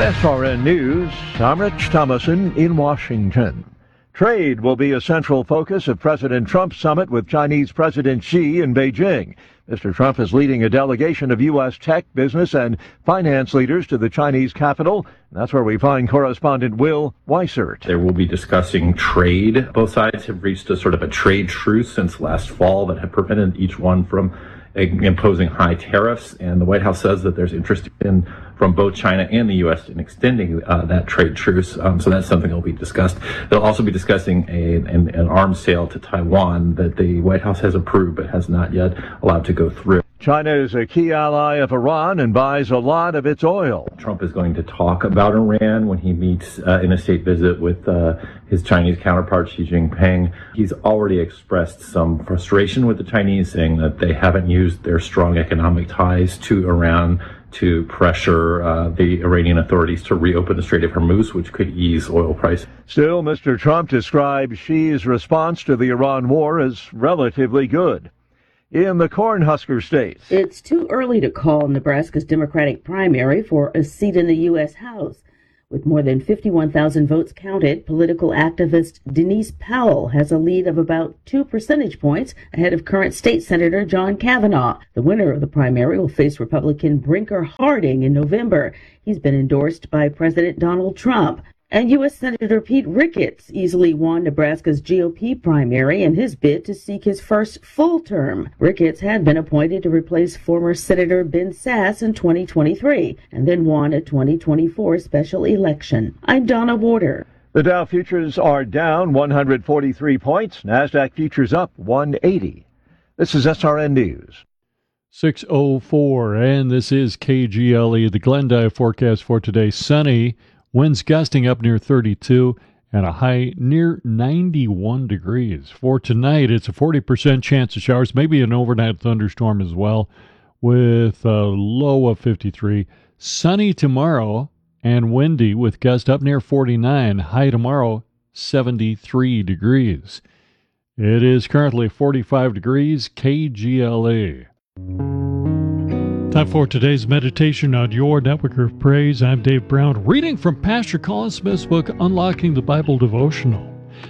SRN News, I'm Rich Thomason in Washington. Trade will be a central focus of President Trump's summit with Chinese President Xi in Beijing. Mr. Trump is leading a delegation of U.S. tech, business, and finance leaders to the Chinese capital. That's where we find correspondent Will Weissert. They will be discussing trade. Both sides have reached a sort of a trade truce since last fall that have prevented each one from imposing high tariffs, and the White House says that there's interest from both China and the U.S. in extending that trade truce. So that's something that will be discussed. They'll also be discussing an arms sale to Taiwan that the White House has approved but has not yet allowed to go through. China is a key ally of Iran and buys a lot of its oil. Trump is going to talk about Iran when he meets in a state visit with his Chinese counterpart, Xi Jinping. He's already expressed some frustration with the Chinese, saying that they haven't used their strong economic ties to Iran to pressure the Iranian authorities to reopen the Strait of Hormuz, which could ease oil prices. Still, Mr. Trump described Xi's response to the Iran war as relatively good. In the Cornhusker states, it's too early to call Nebraska's Democratic primary for a seat in the U.S. House. With more than 51,000 votes counted, political activist Denise Powell has a lead of about 2 percentage points ahead of current state senator John Kavanaugh. The winner of the primary will face Republican Brinker Harding in November. He's been endorsed by President Donald Trump. And U.S. Senator Pete Ricketts easily won Nebraska's GOP primary in his bid to seek his first full term. Ricketts had been appointed to replace former Senator Ben Sasse in 2023 and then won a 2024 special election. I'm Donna Warder. The Dow futures are down 143 points. NASDAQ futures up 180. This is SRN News. 6:04, and this is KGLE. The Glendive forecast for today, sunny. Winds gusting up near 32 and a high near 91 degrees. For tonight, it's a 40% chance of showers, maybe an overnight thunderstorm as well, with a low of 53. Sunny tomorrow and windy with gusts up near 49. High tomorrow, 73 degrees. It is currently 45 degrees, KGLA. Time for today's meditation on your network of praise. I'm Dave Brown, reading from Pastor Colin Smith's book, Unlocking the Bible Devotional.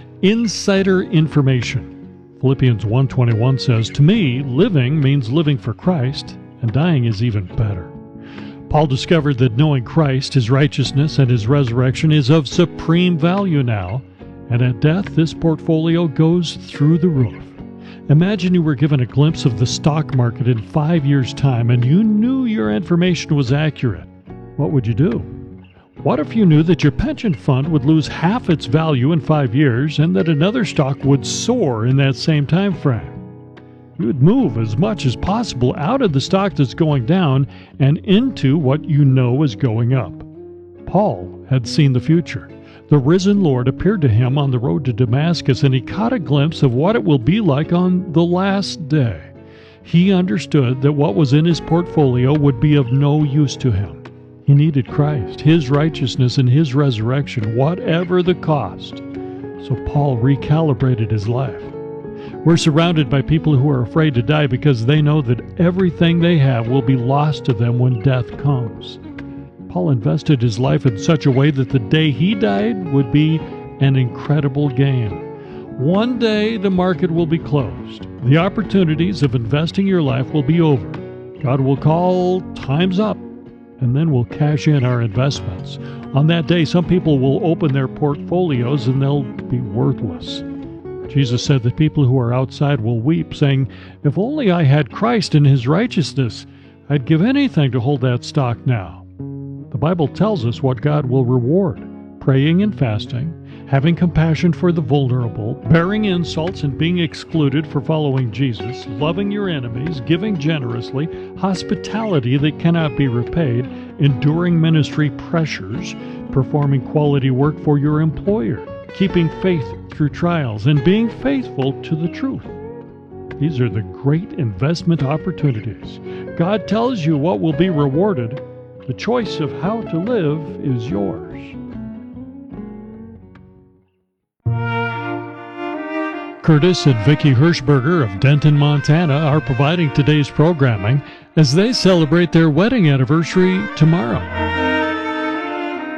Insider information. Philippians 1:21 says, "To me, living means living for Christ, and dying is even better." Paul discovered that knowing Christ, his righteousness, and his resurrection is of supreme value now, and at death, this portfolio goes through the roof. Imagine you were given a glimpse of the stock market in 5 years' time and you knew your information was accurate. What would you do? What if you knew that your pension fund would lose half its value in 5 years and that another stock would soar in that same time frame? You would move as much as possible out of the stock that's going down and into what you know is going up. Paul had seen the future. The risen Lord appeared to him on the road to Damascus, and he caught a glimpse of what it will be like on the last day. He understood that what was in his portfolio would be of no use to him. He needed Christ, his righteousness, and his resurrection, whatever the cost. So Paul recalibrated his life. We're surrounded by people who are afraid to die because they know that everything they have will be lost to them when death comes. Paul invested his life in such a way that the day he died would be an incredible gain. One day the market will be closed. The opportunities of investing your life will be over. God will call time's up, and then we'll cash in our investments. On that day, some people will open their portfolios and they'll be worthless. Jesus said that people who are outside will weep, saying, "If only I had Christ and his righteousness, I'd give anything to hold that stock now." The Bible tells us what God will reward: praying and fasting, having compassion for the vulnerable, bearing insults and being excluded for following Jesus, loving your enemies, giving generously, hospitality that cannot be repaid, enduring ministry pressures, performing quality work for your employer, keeping faith through trials, and being faithful to the truth. These are the great investment opportunities. God tells you what will be rewarded. The choice of how to live is yours. Curtis and Vicki Hirschberger of Denton, Montana are providing today's programming as they celebrate their wedding anniversary tomorrow.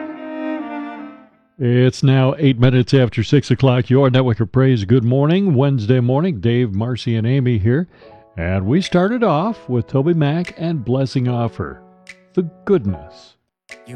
It's now 8 minutes after 6 o'clock. Your Network of Praise. Good morning. Wednesday morning. Dave, Marcy, and Amy here. And we started off with Toby Mac and Blessing Offer. The Goodness. You